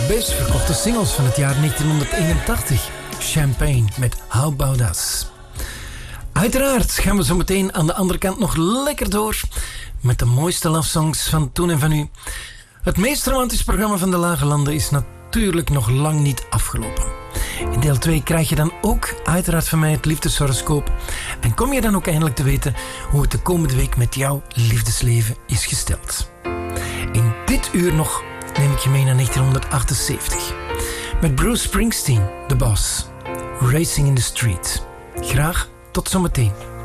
best verkochte singles van het jaar 1981. Champagne met How About Us. Uiteraard gaan we zo meteen aan de andere kant nog lekker door met de mooiste love songs van toen en van nu. Het meest romantisch programma van de Lage Landen is natuurlijk nog lang niet afgelopen. In deel 2 krijg je dan ook uiteraard van mij het liefdeshoroscoop. En kom je dan ook eindelijk te weten hoe het de komende week met jouw liefdesleven is gesteld. In dit uur nog neem ik je mee naar 1978. Met Bruce Springsteen, The Boss. Racing in the Street. Graag tot zometeen.